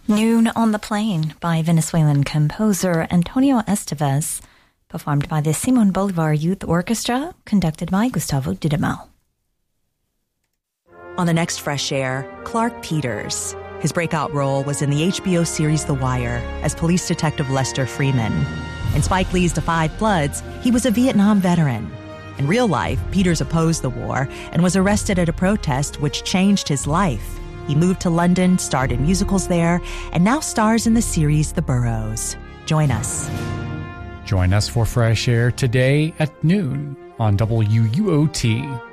Noon on the Plain by Venezuelan composer Antonio Estevez, performed by the Simon Bolivar Youth Orchestra, conducted by Gustavo Dudamel. On the next Fresh Air, Clark Peters. His breakout role was in the HBO series The Wire as police detective Lester Freeman. In Spike Lee's Da 5 Bloods, he was a Vietnam veteran. In real life, Peters opposed the war and was arrested at a protest which changed his life. He moved to London, starred in musicals there, and now stars in the series The Burrows. Join us. Join us for Fresh Air today at noon on WUOT.